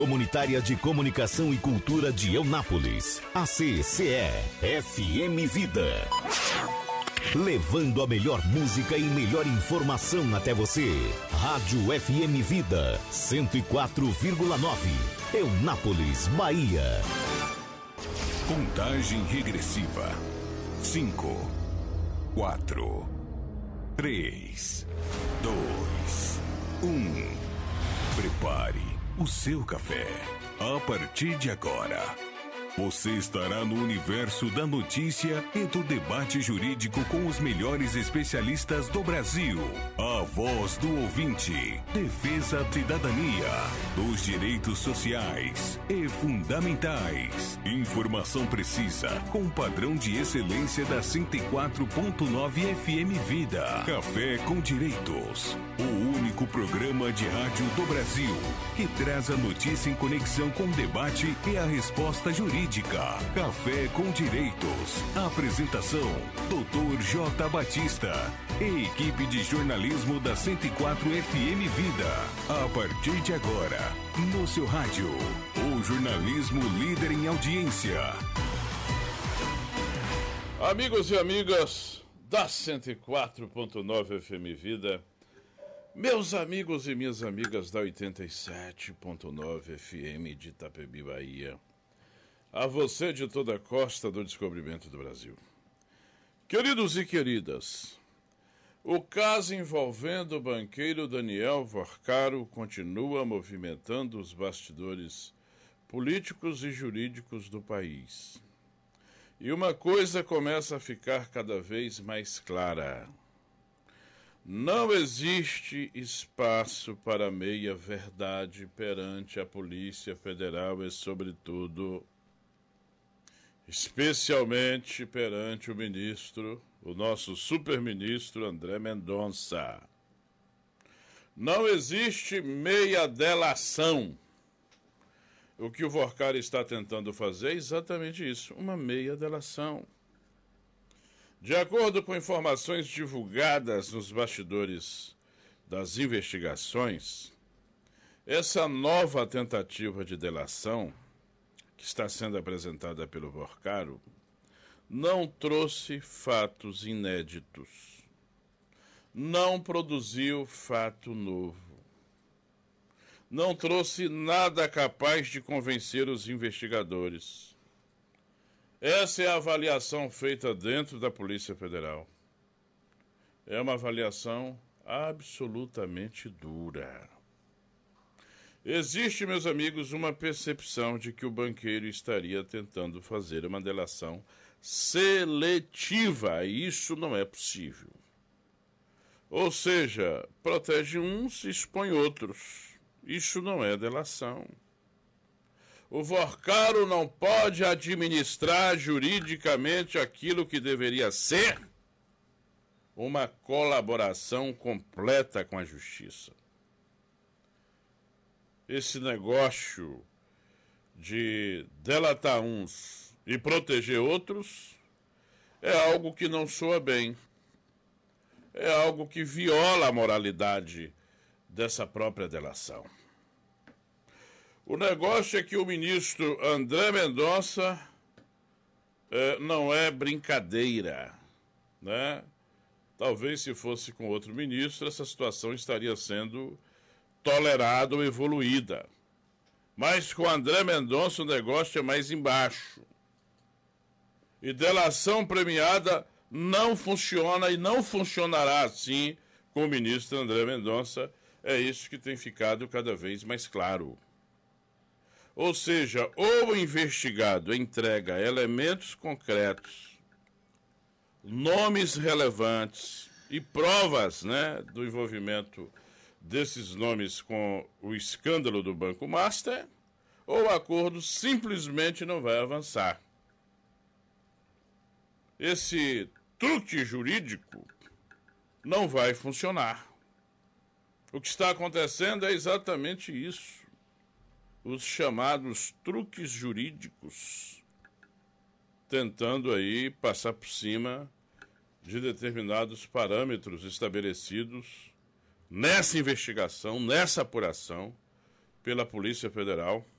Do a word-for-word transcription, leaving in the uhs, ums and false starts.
Comunitária de Comunicação e Cultura de Eunápolis, A C C E, F M Vida. Levando a melhor música e melhor informação até você. Rádio F M Vida, cento e quatro vírgula nove, Eunápolis, Bahia. Contagem regressiva. Cinco, quatro, três, dois, um. Prepare o seu café. A partir de agora, você estará no universo da notícia e do debate jurídico com os melhores especialistas do Brasil. A voz do ouvinte, defesa da cidadania, dos direitos sociais e fundamentais. Informação precisa, com padrão de excelência da cento e quatro ponto nove F M Vida. Café com Direitos. O único programa de rádio do Brasil que traz a notícia em conexão com o debate e a resposta jurídica. Café com Direitos. Apresentação: doutor J. Batista e equipe de jornalismo da cento e quatro F M Vida. A partir de agora, no seu rádio, o jornalismo líder em audiência. Amigos e amigas da cento e quatro ponto nove F M Vida, meus amigos e minhas amigas da oitenta e sete ponto nove F M de Itapebi, Bahia, a você de toda a costa do descobrimento do Brasil. Queridos e queridas, o caso envolvendo o banqueiro Daniel Vorcaro continua movimentando os bastidores políticos e jurídicos do país. E uma coisa começa a ficar cada vez mais clara: não existe espaço para meia-verdade perante a Polícia Federal e, sobretudo, especialmente perante o ministro, o nosso super-ministro André Mendonça. Não existe meia-delação. O que o Vorcaro está tentando fazer é exatamente isso, uma meia-delação. De acordo com informações divulgadas nos bastidores das investigações, essa nova tentativa de delação, que está sendo apresentada pelo Vorcaro, não trouxe fatos inéditos, não produziu fato novo, não trouxe nada capaz de convencer os investigadores. Essa é a avaliação feita dentro da Polícia Federal. É uma avaliação absolutamente dura. Existe, meus amigos, uma percepção de que o banqueiro estaria tentando fazer uma delação seletiva, e isso não é possível. Ou seja, protege uns e expõe outros. Isso não é delação. O Vorcaro não pode administrar juridicamente aquilo que deveria ser uma colaboração completa com a justiça. Esse negócio de delatar uns e proteger outros é algo que não soa bem. É algo que viola a moralidade dessa própria delação. O negócio é que o ministro André Mendonça é, não é brincadeira, né? Talvez se fosse com outro ministro, essa situação estaria sendo tolerada ou evoluída. Mas com André Mendonça o negócio é mais embaixo. E delação premiada não funciona e não funcionará assim com o ministro André Mendonça. É isso que tem ficado cada vez mais claro. Ou seja, ou o investigado entrega elementos concretos, nomes relevantes e provas, né, do envolvimento desses nomes com o escândalo do Banco Master, ou o acordo simplesmente não vai avançar. Esse truque jurídico não vai funcionar. O que está acontecendo é exatamente isso. Os chamados truques jurídicos, tentando aí passar por cima de determinados parâmetros estabelecidos nessa investigação, nessa apuração, pela Polícia Federal.